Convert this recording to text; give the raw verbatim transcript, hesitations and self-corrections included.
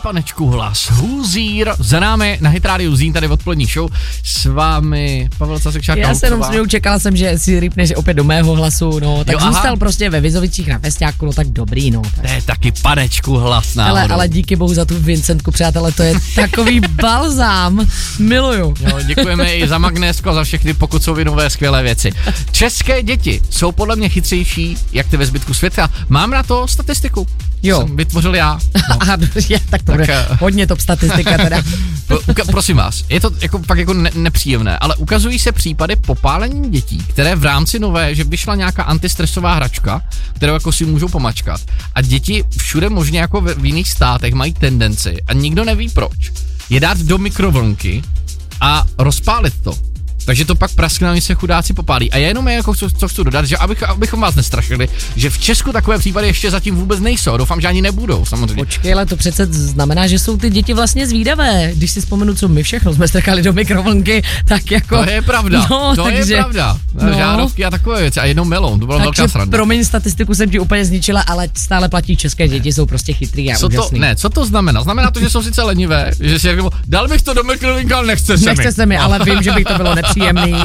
panečku, hlas Huzír. Za námi na Hit Radio Zín, tady odpolední show. S vámi Pavel Casek, Šárka Já se jenom směju, čekala jsem, že si rýpneš opět do mého hlasu, no. Tak jo, zůstal aha. prostě ve Vizovicích na festiáku, no tak dobrý, no. Tak. To je taky panečku hlas náhodou. Ale, ale díky bohu za tu Vincentku, přátelé, to je takový balzám. Miluju. Jo, děkujeme i za magnésko a za všechny pokud jsou nové skvělé věci. České děti jsou podle mě chytřejší, jak ty ve zbytku světa. Mám na to statistiku. Jo. Jsem vytvořil já. No. Aha, je, tak to tak, bude hodně top statistika teda. Uka- prosím vás, je to jako, fakt jako ne- nepříjemné, ale ukazují se případy popálení dětí, které v rámci nové, že vyšla nějaká antistresová hračka, kterou jako si můžou pomačkat. A děti všude možně jako v, v jiných státech mají tendenci, a nikdo neví proč, je dát do mikrovlnky a rozpálit to. Takže to pak praskne a oni se chudáci popálí. A já jenom jako co, co chci dodat, že abych, abychom vás nestrašili, že v Česku takové případy ještě zatím vůbec nejsou. Doufám, že ani nebudou, samozřejmě. Počkej, ale to přece znamená, že jsou ty děti vlastně zvídavé. Když si vzpomenu, co my všechno jsme strkali do mikrovlnky, tak jako... To je pravda, no, to takže, je pravda. No. Žárovky a takové věci. A jednou melon, to byla velká sranda. Promiň, statistiku jsem ti úplně zničila, ale stále platí, české děti jsou prostě chytrý a co úžasný. To, ne, co to znamená? Znamená to, že jsou sice lenivé, že si jako, dal bych to do mikrovlnky, ale nechce se mi. Nechce se mi, ale vím, že by to bylo nepříjemný.